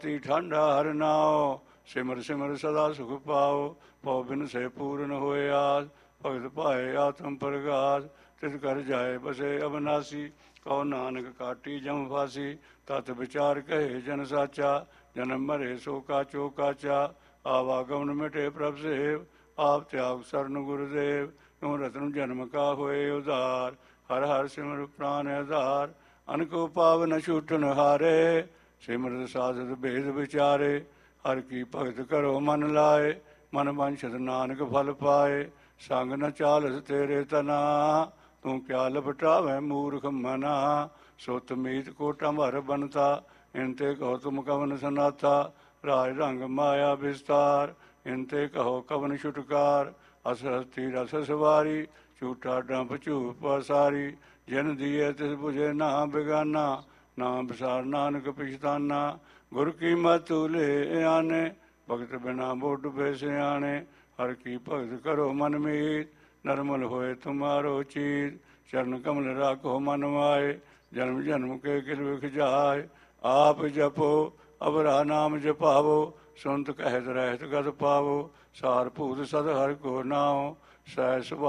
ਤੀ ਠਾਂਡਾ ਹਰਿ ਨਾਉ। ਸਿਮਰ ਸਿਮਰ ਸਦਾ ਸੁਖ ਪਾਉ। ਭਉ ਬਿਨ ਸੇ ਪੂਰਨ ਹੋਏ ਆਸ। ਭਗਤ ਭਾਏ ਆਤਮ ਪ੍ਰਗਾਸ। ਤਿਸ ਕਰ ਜਾਏ ਬਸੇ ਅਬਨਾਸੀ। ਕਹੋ ਨਾਨਕ ਕਾਟੀ ਜਮ ਫਾਸੀ। ਤਤ ਵਿਚਾਰ ਕਹੇ ਜਨ ਸਾਚਾ। ਜਨਮ ਮਰੇ ਸੋ ਕਾਚੋ ਕਾਚਾ। ਆਵਾਗਮਨ ਮਿਟੇ ਪ੍ਰਭ ਸੇਵ। ਆਪ ਤਿਆਗ ਸਰਨ ਗੁਰਦੇਵ। ਕਿਉ ਰਤਨ ਜਨਮ ਕਾ ਹੋਏ ਉਧਾਰ। ਹਰ ਹਰ ਸਿਮਰ ਪ੍ਰਾਨ ਆਧਾਰ। ਅਨਕੋ ਪਾਵਨ ਛੂਟਨ ਹਾਰੇ। ਸਿਮਰਤ ਸਾਧਤ ਭੇਦ ਵਿਚਾਰੇ। ਹਰ ਕੀ ਭਗਤ ਕਰੋ ਮਨ ਲਾਏ। ਮਨ ਵਾਂਛਤ ਨਾਨਕ ਫਲ ਪਾਏ। ਸੰਗ ਨ ਚਾਲਸ ਤੇਰੇ ਤਨਾ। ਤੂੰ ਕਿਆ ਲਪਟਾਵੈ ਮੂਰਖ ਮਨਾ। ਸੁਤ ਮੀਤ ਕੋਟਾ ਭਰ ਬਨਤਾ। ਇਨ ਤੇ ਕਹੋ ਤੁਮ ਕਵਨ ਸਨਾਥਾ। ਰਾਜ ਰੰਗ ਮਾਇਆ ਵਿਸਤਾਰ। ਇਨ ਤੇ ਕਹੋ ਕਵਨ ਛੁਟਕਾਰ। ਅਸ ਹਸਤੀ ਰਸ ਸਵਾਰੀ। ਝੂਠਾ ਡੰਪ ਝੂਠ ਪਸਾਰੀ। ਜਿਨ ਦੀਏ ਤਿਸ ਬੁਝੇ ਨਾ ਬਿਗਾਨਾ। ਨਾਮ ਵਿਸਾਰ ਨਾਨਕ ਪਛਤਾਨਾ। ਗੁਰ ਕੀ ਮਤਿ ਲੇ ਆਨੇ। ਭਗਤ ਬਿਨਾ ਬੁੱਢ ਬੇ ਸਿਆਣੇ। ਹਰ ਕੀ ਭਗਤ ਕਰੋ ਮਨ ਮੀਤ। ਨਰਮਲ ਹੋਏ ਤੁਮਾਰੋ ਚੀਤ। ਚਰਨ ਕਮਲ ਰਾਖੋ ਮਨ ਮਾਏ। ਜਨਮ ਜਨਮ ਕੇ ਕਿਲ ਵਿਖ ਜਾਏ। ਆਪ ਜਪੋ ਅਵਰਾ ਨਾਮ ਜਪਾਵੋ। ਸੁਨਤ ਕਹਿਤ ਰਹਿਤ ਗਤ ਪਾਵੋ। ਸਾਰ ਭੂਤ ਸਦ ਹਰਿ ਕੋ ਨਾਉ। ਸਹਿ ਸੁਭਾ